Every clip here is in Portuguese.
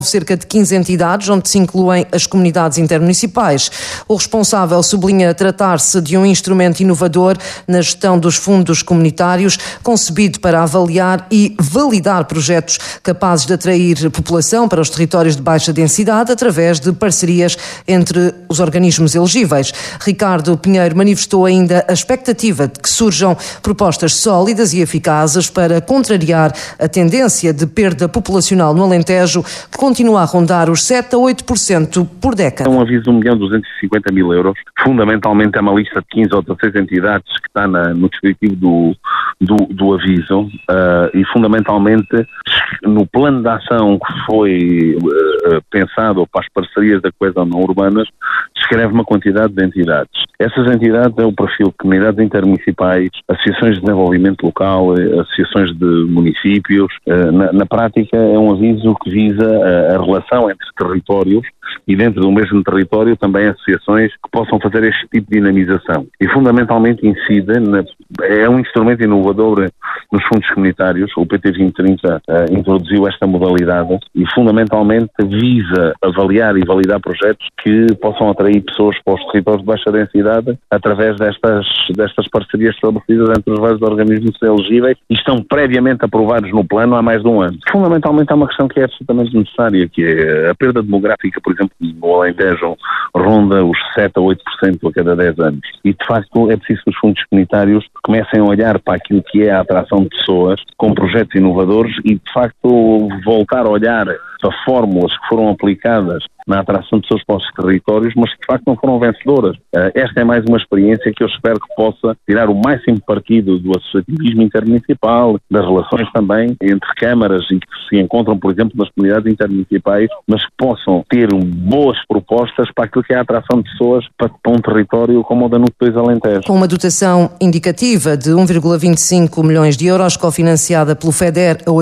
cerca de 15 entidades, onde se incluem as comunidades intermunicipais. O responsável sublinha tratar-se de um instrumento inovador na gestão dos fundos comunitários, concebido para avaliar e validar projetos capazes de atrair população para os territórios de baixa densidade através de parcerias entre os organismos elegíveis. Ricardo Pinheiro manifestou ainda a expectativa de que surjam propostas sólidas e eficazes para contrariar a tendência de perda populacional no Alentejo, que continua a rondar os 7 a 8% por década. É um aviso de 1.250.000 euros. Fundamentalmente é uma lista de 15 ou 16 entidades que está no descritivo do aviso e fundamentalmente no plano de ação que foi pensado para as parcerias da coesão não urbanas, descreve uma quantidade de entidades. Essas entidades é o perfil de comunidades intermunicipais, associações de desenvolvimento local, associações de municípios. Na prática é um aviso que visa a relação entre territórios e dentro do mesmo território também associações que possam fazer este tipo de dinamização. E fundamentalmente incide, é um instrumento inovador nos fundos comunitários. O PT 2030 introduziu esta modalidade e fundamentalmente visa avaliar e validar projetos que possam atrair pessoas para os territórios de baixa densidade através destas parcerias estabelecidas entre os vários organismos elegíveis e estão previamente aprovados no plano há mais de um ano. Fundamentalmente há uma questão que é absolutamente necessária, que é a perda demográfica, por exemplo, no Alentejo ronda os 7 a 8% a cada 10 anos. E, de facto, é preciso que os fundos comunitários comecem a olhar para aquilo que é a atração de pessoas com projetos inovadores e, de facto, voltar a olhar para fórmulas que foram aplicadas na atração de pessoas para os territórios, mas que de facto não foram vencedoras. Esta é mais uma experiência que eu espero que possa tirar o máximo partido do associativismo intermunicipal, das relações também entre câmaras e que se encontram, por exemplo, nas comunidades intermunicipais, mas que possam ter boas propostas para aquilo que é a atração de pessoas para um território como o da NUC 2 Alentejo. Com uma dotação indicativa de 1,25 milhões de euros, cofinanciada pelo FEDER a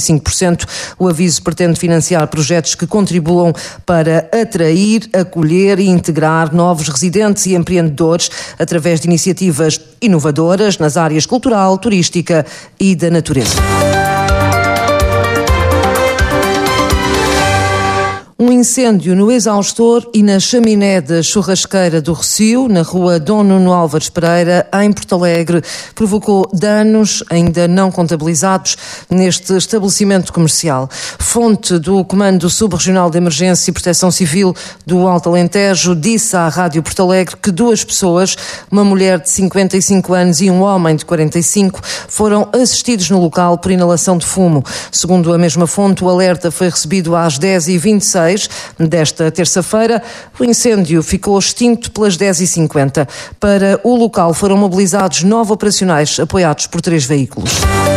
85%, o aviso pretende financiar projetos que contribuam para atrair, acolher e integrar novos residentes e empreendedores através de iniciativas inovadoras nas áreas cultural, turística e da natureza. Um incêndio no exaustor e na chaminé da churrasqueira do Rossio, na rua Dom Nuno Álvares Pereira, em Porto Alegre, provocou danos ainda não contabilizados neste estabelecimento comercial. Fonte do Comando Subregional de Emergência e Proteção Civil do Alto Alentejo disse à Rádio Porto Alegre que 2 pessoas, uma mulher de 55 anos e um homem de 45, foram assistidos no local por inalação de fumo. Segundo a mesma fonte, o alerta foi recebido às 10h26 desta terça-feira. O incêndio ficou extinto pelas 10h50. Para o local foram mobilizados 9 operacionais apoiados por 3 veículos.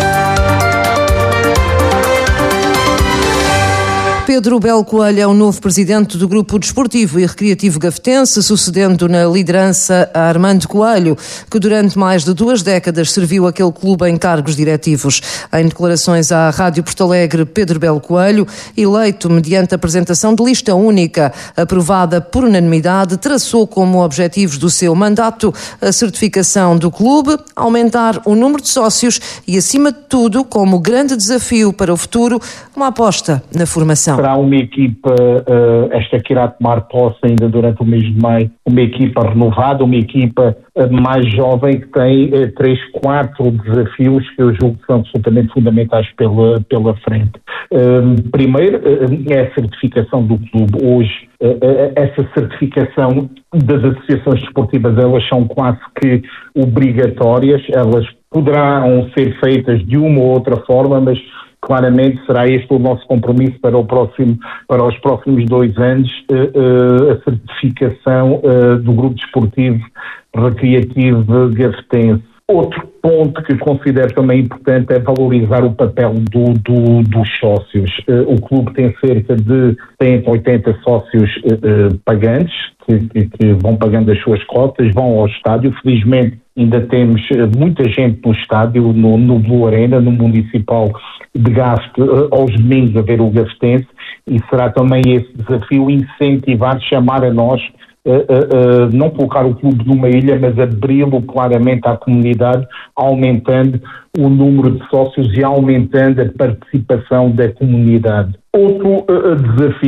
Pedro Belo Coelho é o novo presidente do Grupo Desportivo e Recreativo Gafetense, sucedendo na liderança a Armando Coelho, que durante mais de 2 décadas serviu aquele clube em cargos diretivos. Em declarações à Rádio Porto Alegre, Pedro Belo Coelho, eleito mediante a apresentação de lista única, aprovada por unanimidade, traçou como objetivos do seu mandato a certificação do clube, aumentar o número de sócios e, acima de tudo, como grande desafio para o futuro, uma aposta na formação. Será uma equipa, esta que irá tomar posse ainda durante o mês de maio, uma equipa renovada, uma equipa mais jovem que tem 3-4 desafios que eu julgo que são absolutamente fundamentais pela frente. Primeiro, é a certificação do clube. Hoje, essa certificação das associações desportivas, elas são quase que obrigatórias, elas poderão ser feitas de uma ou outra forma, mas claramente será este o nosso compromisso para os próximos 2 anos, a certificação do Grupo Desportivo Recreativo Gafetense. Outro ponto que considero também importante é valorizar o papel dos sócios. O clube tem cerca de 80 sócios pagantes, que vão pagando as suas cotas, vão ao estádio. Felizmente ainda temos muita gente no estádio, no Blue Arena, no Municipal de Gaste, aos domingos a ver o Gafetense, e será também esse desafio incentivar, chamar a nós não colocar o clube numa ilha, mas abri-lo claramente à comunidade, aumentando o número de sócios e aumentando a participação da comunidade. Outro desafio